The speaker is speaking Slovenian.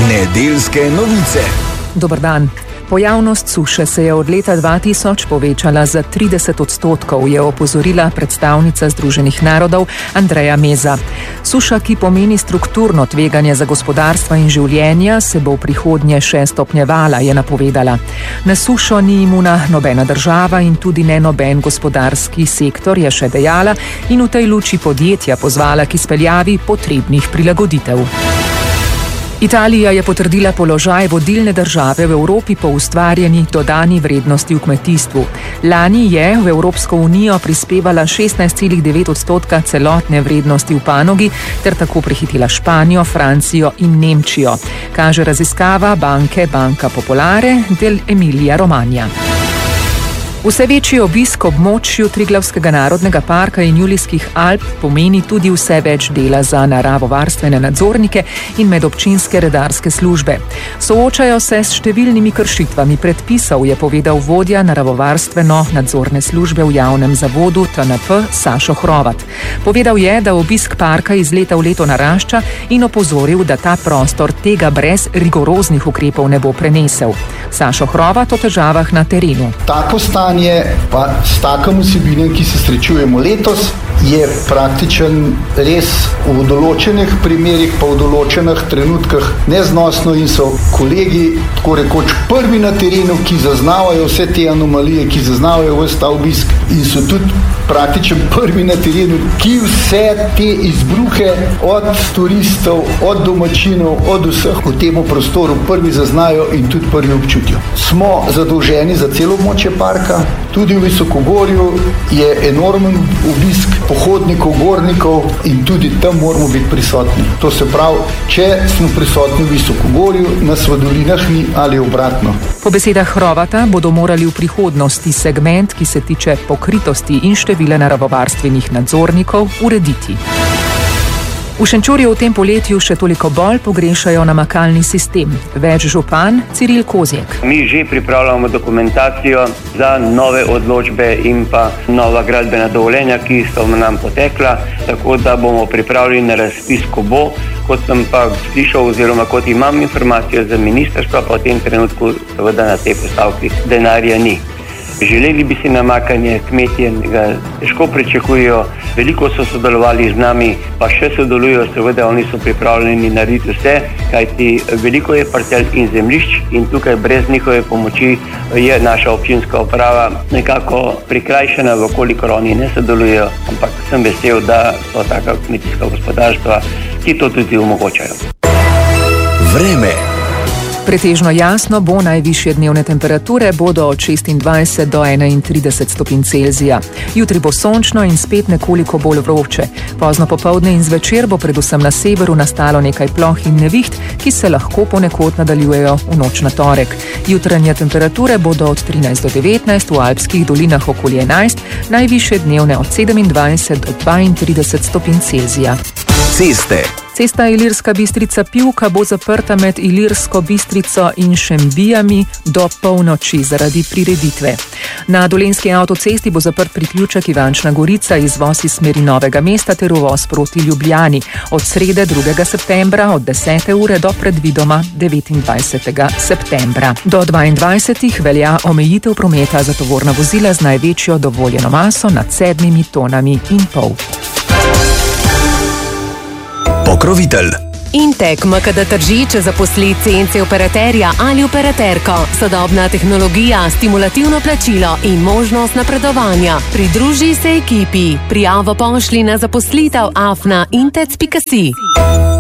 Nedeljske novice. Dober dan. Pojavnost suše se je od leta 2000 povečala za 30%, je opozorila predstavnica Združenih narodov Andreja Meza. Suša, ki pomeni strukturno tveganje za gospodarstva in življenja, se bo v prihodnje še stopnjevala, je napovedala. Na sušo ni imuna nobena država in tudi ne noben gospodarski sektor, je še dejala in v tej luči podjetja pozvala k izpeljavi potrebnih prilagoditev. Italija je potrdila položaj vodilne države v Evropi po ustvarjeni dodani vrednosti v kmetijstvu. Lani je v Evropsko unijo prispevala 16,9% celotne vrednosti v panogi ter tako prehitela Španijo, Francijo in Nemčijo, kaže raziskava banke Banca Popolare del Emilia Romagna. Vse večji obisk območju Triglavskega narodnega parka in Julijskih Alp pomeni tudi vse več dela za naravovarstvene nadzornike in medobčinske redarske službe. Soočajo se s številnimi kršitvami predpisov, je povedal vodja naravovarstveno-nadzorne službe v javnem zavodu TNP Sašo Hrovat. Povedal je, da obisk parka iz leta v leto narašča in opozoril, da ta prostor tega brez rigoroznih ukrepov ne bo prenesel. Sašo Hrovat o težavah na terenu. Pa s takim vsebinem, ki se srečujemo letos, je praktičen res v določenih primerih, pa v določenih trenutkih neznosno in so kolegi tako rekoč prvi na terenu, ki zaznavajo vse te anomalije, ki zaznavajo vse ta obisk in so tudi praktičen prvi na terenu, ki vse te izbruhe od turistov, od domačinov, od vseh v tem prostoru prvi zaznajo in tudi prvi občutijo. Smo zadolženi za celo območje parka, tudi v Visokogorju je enormen obisk pohodnikov, gornikov in tudi tam moramo biti prisotni. To se pravi, če smo prisotni v Visokogorju, nas v dolinah ni ali obratno. Po besedah Hrovata bodo morali v prihodnosti segment, ki se tiče pokritosti in števila naravovarstvenih nadzornikov, urediti. V Šenčurju v tem poletju še toliko bolj pogrešajo namakalni sistem. Več župan Ciril Kozjek. Mi že pripravljamo dokumentacijo za nove odločbe in pa nova gradbena dovoljenja, ki so nam potekla, tako da bomo pripravili na razpis, ko bo. Kot sem pa slišal oziroma kot imam informacijo za ministrstvo, pa v tem trenutku seveda na tej postavki denarja ni. Želeli bi si namakanje, kmetje ga težko pričakujejo, veliko so sodelovali z nami, pa še sodelujo, seveda oni so pripravljeni narediti vse, kajti veliko je parcel in zemljišč in tukaj brez njihove pomoči je naša občinska uprava nekako prikrajšana, vkolikor oni ne sodelujejo, ampak sem vesel, da so taka kmetijska gospodarstva, ki to tudi omogočajo. Vreme. Pretežno jasno bo, najvišje dnevne temperature bodo od 26 do 31 stopinj Celzija. Jutri bo sončno in spet nekoliko bolj vroče. Pozno popoldne in zvečer bo predvsem na severu nastalo nekaj ploh in neviht, ki se lahko ponekod nadaljujejo v noč na torek. Jutranje temperature bodo od 13 do 19, v alpskih dolinah okoli 11, najvišje dnevne od 27 do 32 stopinj Celzija. Ceste. Cesta Ilirska Bistrica-Pivka bo zaprta med Ilirsko Bistrico in Šembijami do polnoči zaradi prireditve. Na Dolenjski avtocesti bo zaprt priključek Ivančna Gorica, izvoz iz smeri Novega mesta ter uvoz proti Ljubljani od srede 2. septembra od 10. ure do predvidoma 29. septembra. Do 22. velja omejitev prometa za tovorna vozila z največjo dovoljeno maso nad 7 tonami in pol. Pokrovitelj. Intek MKD Tržič zaposli CNC operaterja ali operaterko. Sodobna tehnologija, stimulativno plačilo in možnost napredovanja. Pridruži se ekipi. Prijavo pošli na zaposlitev afna intec.si.